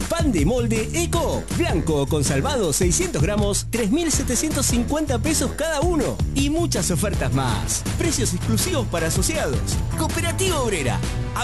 Pan de molde Eco. Blanco o consalvado 600 gramos, 3.750 pesos cada uno. Y muchas ofertas más. Precios exclusivos para asociados. Cooperativa Obrera.